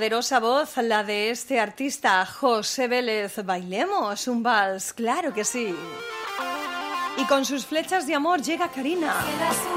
poderosa voz, la de este artista José Vélez. Bailemos un vals, claro que sí. Y con sus flechas de amor llega Karina.